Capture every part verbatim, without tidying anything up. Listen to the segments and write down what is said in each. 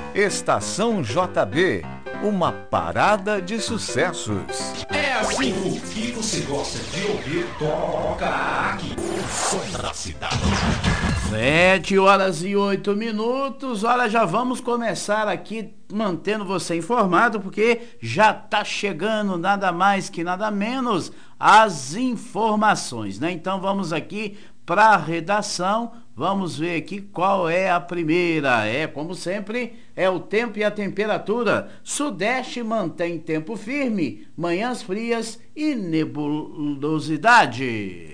Estação J B, uma parada de sucessos. É assim o que você gosta de ouvir, toca aqui. O som da cidade. Sete horas e oito minutos. Olha, já vamos começar aqui mantendo você informado, porque já tá chegando nada mais que nada menos as informações, né? Então vamos aqui para a redação. Vamos ver aqui qual é a primeira. É, como sempre, é o tempo e a temperatura. Sudeste mantém tempo firme, manhãs frias e nebulosidade.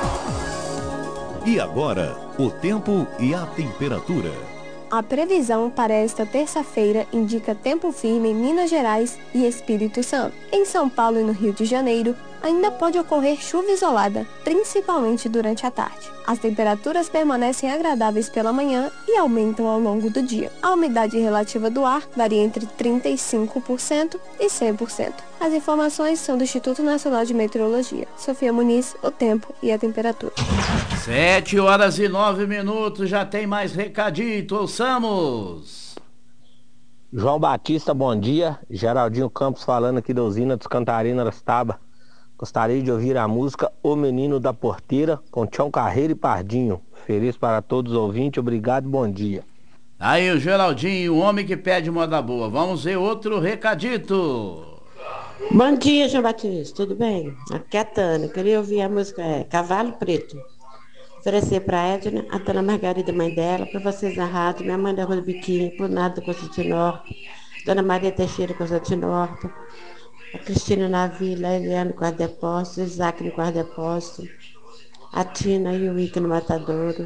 E agora, o tempo e a temperatura. A previsão para esta terça-feira indica tempo firme em Minas Gerais e Espírito Santo. Em São Paulo e no Rio de Janeiro, ainda pode ocorrer chuva isolada, principalmente durante a tarde. As temperaturas permanecem agradáveis pela manhã e aumentam ao longo do dia. A umidade relativa do ar varia entre trinta e cinco por cento e cem por cento. As informações são do Instituto Nacional de Meteorologia. Sofia Muniz, o tempo e a temperatura. Sete horas e nove minutos, já tem mais recadito, ouçamos. João Batista, bom dia. Geraldinho Campos falando aqui da usina dos Cantarina Arastaba. Gostaria de ouvir a música O Menino da Porteira, com Tião Carreiro e Pardinho. Feliz para todos os ouvintes, obrigado, bom dia. Aí o Geraldinho, o homem que pede moda boa. Vamos ver outro recadito. Bom dia, João Batista, tudo bem? Aqui é a Tânia, queria ouvir a música é, Cavalo Preto. Oferecer para a Edna, a Dona Margarida, mãe dela, para vocês na rádio, minha mãe da Rua do Biquinho, por nada do Constantinopla, Dona Maria Teixeira, Constantinopla, a Cristina na Vila, a Eliana no Quarto Depósito, o Isaac no Quarto Depósito, a Tina e o Ica no Matadouro,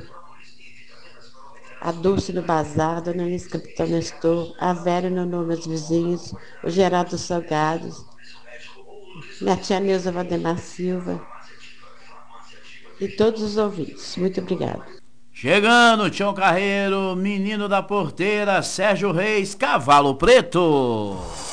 a Dulce no Bazar, a Dona Alice Capitão Nestor, a Vera no Nome meus vizinhos, o Geraldo Salgados, minha tia Neuza Valdemar Silva e todos os ouvintes. Muito obrigada. Chegando, Tião Carreiro, Menino da Porteira, Sérgio Reis, Cavalo Preto.